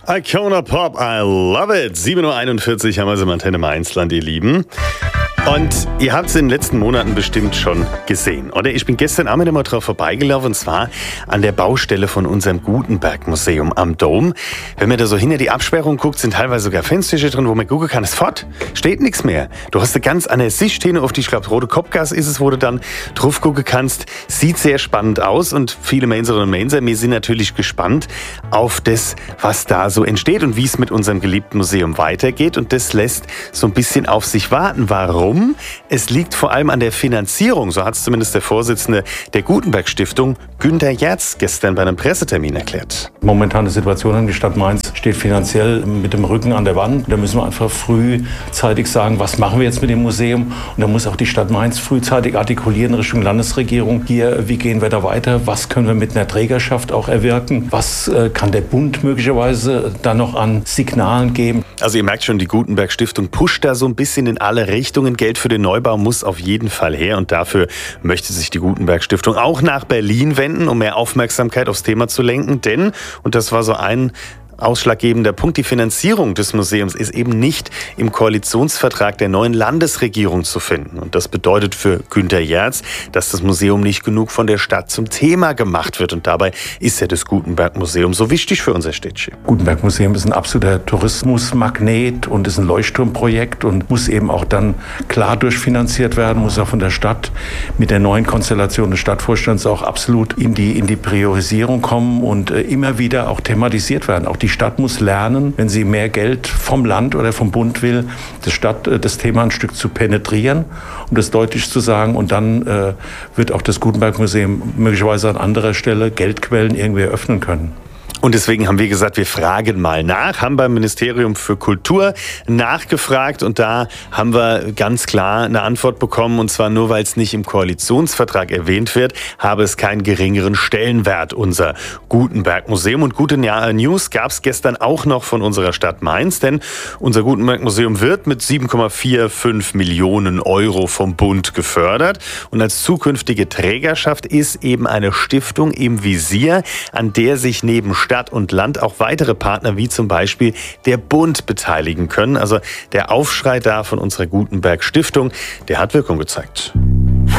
Icona Pop, I love it. 7:41 Uhr haben wir sie im Antenne Mainzland, ihr Lieben. Und ihr habt es in den letzten Monaten bestimmt schon gesehen, oder? Ich bin gestern Abend immer drauf vorbeigelaufen, und zwar an der Baustelle von unserem Gutenberg-Museum am Dom. Wenn man da so hinter die Absperrung guckt, sind teilweise sogar Fensterchen drin, wo man gucken kann, ist fort, steht nichts mehr. Du hast eine ganz andere Sicht hin auf die, ich glaube, rote Kopfgas ist es, wo du dann drauf gucken kannst. Sieht sehr spannend aus und viele Mainzerinnen und Mainzer, wir sind natürlich gespannt auf das, was da so entsteht und wie es mit unserem geliebten Museum weitergeht. Und das lässt so ein bisschen auf sich warten. Warum? Es liegt vor allem an der Finanzierung, so hat es zumindest der Vorsitzende der Gutenberg-Stiftung, Günter Jerz, gestern bei einem Pressetermin erklärt. Momentane Situation, die Stadt Mainz steht finanziell mit dem Rücken an der Wand. Da müssen wir einfach frühzeitig sagen, was machen wir jetzt mit dem Museum? Und da muss auch die Stadt Mainz frühzeitig artikulieren Richtung Landesregierung. Hier, wie gehen wir da weiter? Was können wir mit einer Trägerschaft auch erwirken? Was kann der Bund möglicherweise da noch an Signalen geben? Also ihr merkt schon, die Gutenberg-Stiftung pusht da so ein bisschen in alle Richtungen. Geld für den Neubau muss auf jeden Fall her und dafür möchte sich die Gutenberg-Stiftung auch nach Berlin wenden, um mehr Aufmerksamkeit aufs Thema zu lenken. Denn, und das war so ein ausschlaggebender Punkt, die Finanzierung des Museums ist eben nicht im Koalitionsvertrag der neuen Landesregierung zu finden. Und das bedeutet für Günter Jerz, dass das Museum nicht genug von der Stadt zum Thema gemacht wird. Und dabei ist ja das Gutenberg-Museum so wichtig für unser Städtchen. Gutenberg-Museum ist ein absoluter Tourismusmagnet und ist ein Leuchtturmprojekt und muss eben auch dann klar durchfinanziert werden, muss auch von der Stadt mit der neuen Konstellation des Stadtvorstands auch absolut in die Priorisierung kommen und immer wieder auch thematisiert werden. Auch die Stadt muss lernen, wenn sie mehr Geld vom Land oder vom Bund will, das Thema ein Stück zu penetrieren und das deutlich zu sagen. Und dann wird auch das Gutenberg-Museum möglicherweise an anderer Stelle Geldquellen irgendwie eröffnen können. Und deswegen haben wir gesagt, wir fragen mal nach, haben beim Ministerium für Kultur nachgefragt und da haben wir ganz klar eine Antwort bekommen, und zwar nur, weil es nicht im Koalitionsvertrag erwähnt wird, habe es keinen geringeren Stellenwert, unser Gutenberg-Museum. Und gute News gab es gestern auch noch von unserer Stadt Mainz, denn unser Gutenberg-Museum wird mit 7,45 Millionen Euro vom Bund gefördert und als zukünftige Trägerschaft ist eben eine Stiftung im Visier, an der sich neben Stadt und Land auch weitere Partner wie zum Beispiel der Bund beteiligen können. Also der Aufschrei da von unserer Gutenberg-Stiftung, der hat Wirkung gezeigt.